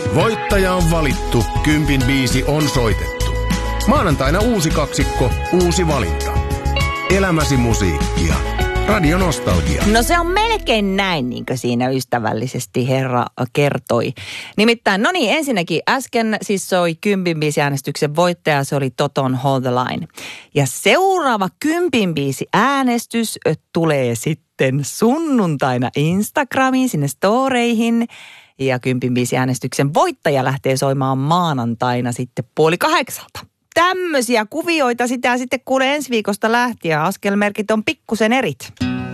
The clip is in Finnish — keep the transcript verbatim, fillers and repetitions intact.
Voittaja on valittu, kympin biisi on soitettu. Maanantaina uusi kaksikko, uusi valinta. Elämäsi musiikkia. Radio Nostalgia. No se on melkein näin, niin kuin siinä ystävällisesti herra kertoi. Nimittäin, no niin, ensinnäkin äsken siis soi kympin biisiäänestyksen voittaja, se oli Toton Hold the Line. Ja seuraava kympin biisi äänestys tulee sitten sunnuntaina Instagramiin, sinne storeihin. Ja kympin biisiäänestyksen voittaja lähtee soimaan maanantaina sitten puoli kahdeksalta. Tämmöisiä kuvioita sitä sitten kuulee ensi viikosta lähtien. Askelmerkit on pikkusen erit.